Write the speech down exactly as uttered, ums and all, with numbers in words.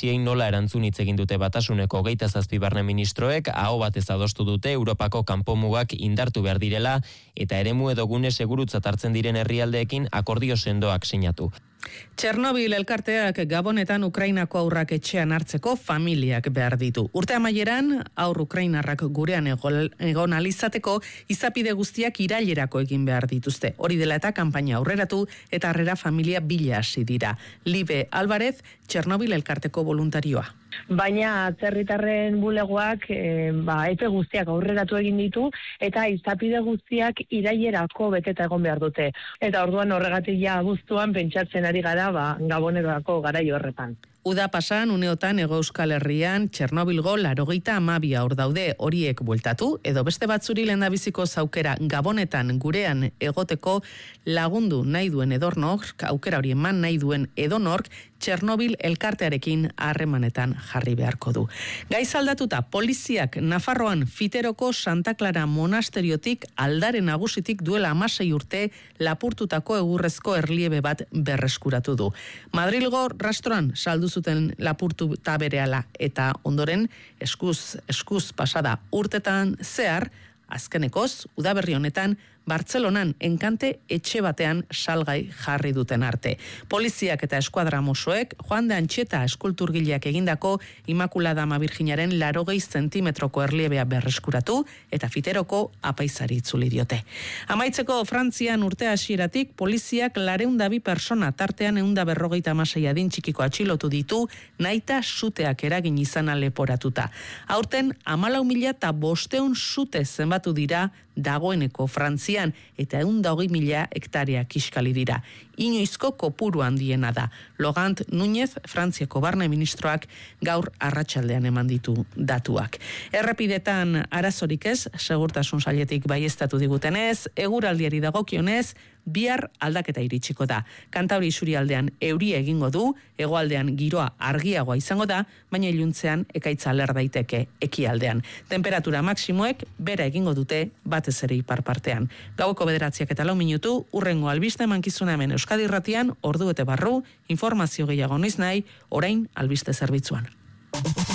krisiei nola erantzun hitz egin dute Batasuneko hogeita zazpi barne ministroek, aho batez adostu dute Europako kanpomugak indartu behar direla eta eremu edo gune segurutzat hartzen diren herrialdeekin akordio sendoak sinatu. Txernobil elkarteak Gabonetan Ukrainako aurrak etxean hartzeko familiak behar ditu. Urte amaieran, aur ukrainarrak gurean egon alizateko izapide guztiak irailerako egin behar dituzte. Hori dela eta kanpaina aurreratu eta harrera familia bila hasi dira. Libe Alvarez, Txernobil elkarteko voluntarioa. Baina atzerritarren bulegoak e, ba, epe guztiak aurreratu egin ditu eta izapide guztiak irailerako beteta egon behar dute. Eta orduan horregatik ja abuztuan pentsatzen ari gara ba, Gabonerako garai horretan. Uda pasan, uneotan Hego Euskal Herrian Txernobilgo laurogeita hamabi haur daude, horiek bueltatu, edo beste batzuri lehendabiziko zaukera Gabonetan gurean egoteko lagundu nahi duen edonork, aukera hori eman nahi duen edonork, Txernobil elkartearekin harremanetan jarri beharko du. Gaiz aldatuta, poliziak Nafarroan Fiteroko Santa Clara monasteriotik aldaren nagusitik duela hamasei urte lapurtutako egurrezko erliebe bat berreskuratu du. Madrilgo rastroan saldu zuten lapurtuta berehala eta ondoren eskuz, eskuz pasada urtetan zehar, azkenekoz, udaberri honetan, Bartzelonan enkante etxe batean salgai jarri duten arte. Poliziak eta eskuadra mosoek Juan de Antxeta eskulturgileak egindako Imakulada Ama Birjinaren larogei zentimetroko erliebea berreskuratu eta Fiteroko apaizari itzuli diote. Amaitzeko Frantzian urte hasieratik poliziak laurehun eta bi persona tartean ehun eta berrogeita hamasei adin txikiko atxilotu ditu nahita suteak eragin izana leporatuta. Aurten hamalau mila eta bostehun sute zenbatu dira dagoeneko Frantzian eta ehun eta hogei mila hektarea kiskali dira. Inoizko kopuru handiena da. Logant Núñez, Frantziako barne ministroak gaur arratsaldean eman ditu datuak. Errepidetan arazorik ez, segurtasun sailetik baieztatu digutenez, eguraldiari dagokionez, bihar aldaketa iritsiko da. Kantauri isurialdean euria egingo du, hegoaldean giroa argiagoa izango da, baina iluntzean ekaitza aler daiteke ekialdean. Temperatura maksimoek bera egingo dute batez ere ipar partean. Gaueko bederatziak eta lau minutu, urrengo albiste emankizuna hemen Euskadi Irratian, ordu eta barru, informazio gehiago noiz nahi, orain albiste zerbitzuan.